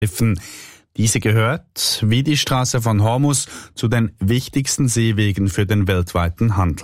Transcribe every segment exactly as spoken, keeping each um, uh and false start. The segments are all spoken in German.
Diese gehört, wie die Straße von Hormuz, zu den wichtigsten Seewegen für den weltweiten Handel.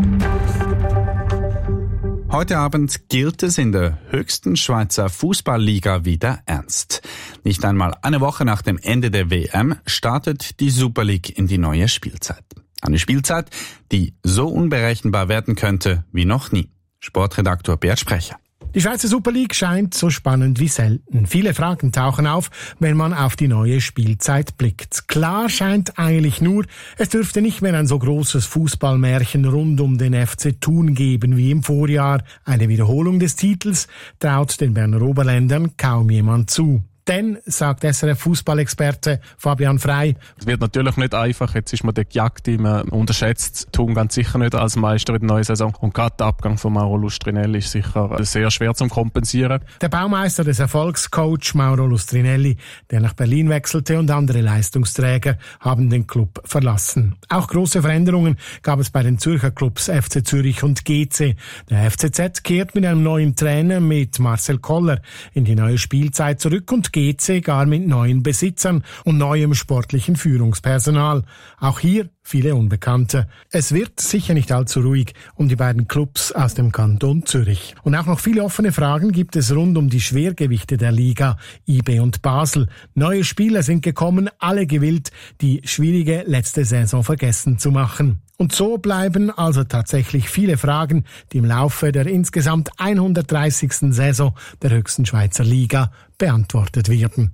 Heute Abend gilt es in der höchsten Schweizer Fußballliga wieder ernst. Nicht einmal eine Woche nach dem Ende der W M startet die Super League in die neue Spielzeit. Eine Spielzeit, die so unberechenbar werden könnte wie noch nie. Sportredaktor Bert Sprecher. Die Schweizer Super League scheint so spannend wie selten. Viele Fragen tauchen auf, wenn man auf die neue Spielzeit blickt. Klar scheint eigentlich nur, es dürfte nicht mehr ein so großes Fußballmärchen rund um den F C Thun geben wie im Vorjahr. Eine Wiederholung des Titels traut den Berner Oberländern kaum jemand zu. Denn, sagt S R F-Fußballexperte Fabian Frey: Es wird natürlich nicht einfach. Jetzt ist man der gejagt, man unterschätzt Thun ganz sicher nicht als Meister in der neuen Saison. Und gerade der Abgang von Mauro Lustrinelli ist sicher sehr schwer zu kompensieren. Der Baumeister des Erfolgscoach Mauro Lustrinelli, der nach Berlin wechselte, und andere Leistungsträger haben den Club verlassen. Auch große Veränderungen gab es bei den Zürcher Clubs F C Zürich und G C. Der F C Z kehrt mit einem neuen Trainer, mit Marcel Koller, in die neue Spielzeit zurück und G C gar mit neuen Besitzern und neuem sportlichen Führungspersonal. Auch hier viele Unbekannte. Es wird sicher nicht allzu ruhig um die beiden Clubs aus dem Kanton Zürich. Und auch noch viele offene Fragen gibt es rund um die Schwergewichte der Liga, I B und Basel. Neue Spieler sind gekommen, alle gewillt, die schwierige letzte Saison vergessen zu machen. Und so bleiben also tatsächlich viele Fragen, die im Laufe der insgesamt hundertdreißigsten Saison der höchsten Schweizer Liga beantwortet werden.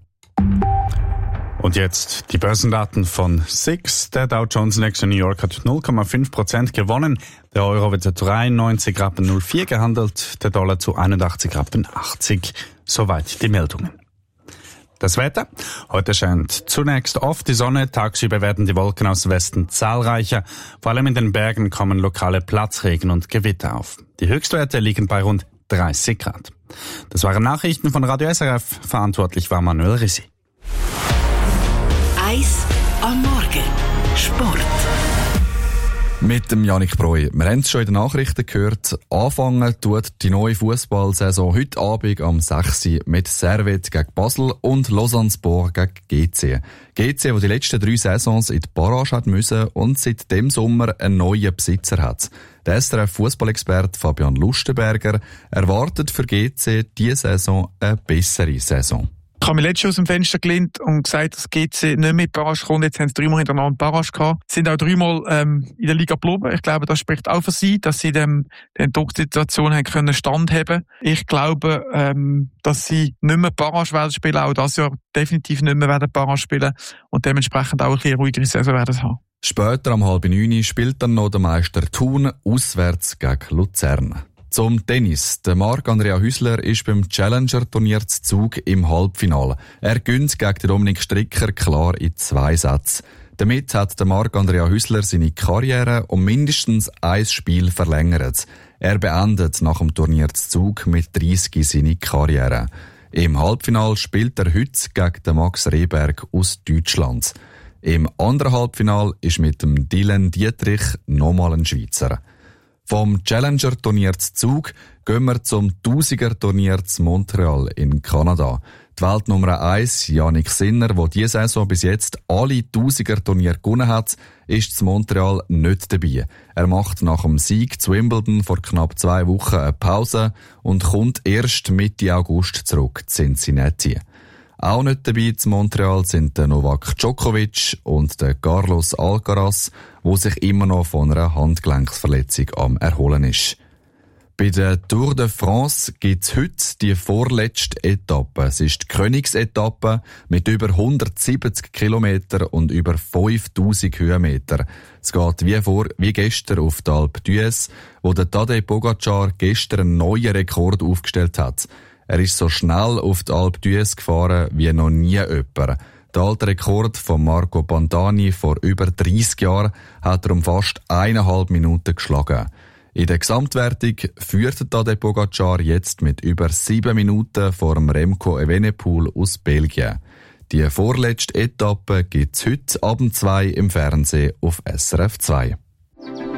Und jetzt die Börsendaten von S I X. Der Dow Jones Index in New York hat null Komma fünf Prozent gewonnen. Der Euro wird zu dreiundneunzig Rappen null vier gehandelt, der Dollar zu einundachtzig Rappen achtzig. Soweit die Meldungen. Das Wetter. Heute scheint zunächst oft die Sonne. Tagsüber werden die Wolken aus Westen zahlreicher. Vor allem in den Bergen kommen lokale Platzregen und Gewitter auf. Die Höchstwerte liegen bei rund dreißig Grad. Das waren Nachrichten von Radio S R F. Verantwortlich war Manuel Rissi. Eis am Morgen. Sport. Mit dem Yannick Breu. Wir haben es schon in den Nachrichten gehört. Anfangen tut die neue Fußballsaison heute Abend am sechs Uhr mit Servette gegen Basel und Lausanne-Sport gegen G C. G C, der die letzten drei Saisons in die Barrage hat müssen und seit dem Sommer einen neuen Besitzer hat. Der S R F-Fußballexperte Fabian Lustenberger erwartet für G C diese Saison eine bessere Saison. Ich habe mich letztes Jahr aus dem Fenster gelehnt und gesagt, dass G C nicht mehr in die Barrage kommt. Jetzt haben sie dreimal hintereinander Barrage gehabt. Sie sind auch dreimal ähm, in der Liga geblieben. Ich glaube, das spricht auch für sie, dass sie dem, der Drucksituation haben können standhaben. Ich glaube, ähm, dass sie nicht mehr Barrage werden spielen, auch das Jahr definitiv nicht mehr werden Barrage spielen und dementsprechend auch ein bisschen ruhigere Saison werden haben. Später am halb neun spielt dann noch der Meister Thun auswärts gegen Luzern. Zum Tennis. Der Marc-Andrea Hüsler ist beim Challenger-Turnier zu Zug im Halbfinale. Er gewinnt gegen den Dominik Stricker klar in zwei Sätzen. Damit hat der Marc-Andrea Hüsler seine Karriere um mindestens ein Spiel verlängert. Er beendet nach dem Turnier zu Zug mit dreißig seine Karriere. Im Halbfinale spielt er heute gegen den Max Rehberg aus Deutschland. Im anderen Halbfinale ist mit dem Dylan Dietrich nochmal ein Schweizer. Vom Challenger-Turnier zu Zug gehen wir zum Tausiger-Turnier zu Montreal in Kanada. Die Weltnummer eins, Jannik Sinner, der diese Saison bis jetzt alle Tausiger-Turniere gewonnen hat, ist zu Montreal nicht dabei. Er macht nach dem Sieg zu Wimbledon vor knapp zwei Wochen eine Pause und kommt erst Mitte August zurück zu Cincinnati. Auch nicht dabei zu Montreal sind der Novak Djokovic und der Carlos Alcaraz, wo sich immer noch von einer Handgelenksverletzung am Erholen ist. Bei der Tour de France gibt es heute die vorletzte Etappe. Es ist die Königsetappe mit über hundertsiebzig Kilometern und über fünftausend Höhenmeter. Es geht wie vor, wie gestern auf die Alpe d'Huez, wo der Tadej Pogacar gestern einen neuen Rekord aufgestellt hat. Er ist so schnell auf die Alpe d'Huez gefahren wie noch nie jemand. Der alte Rekord von Marco Pantani vor über dreissig Jahren hat er um fast eineinhalb Minuten geschlagen. In der Gesamtwertung führt Tadej Pogacar jetzt mit über sieben Minuten vor dem Remco Evenepoel aus Belgien. Die vorletzte Etappe gibt's heute Abend zwei im Fernsehen auf S R F zwei.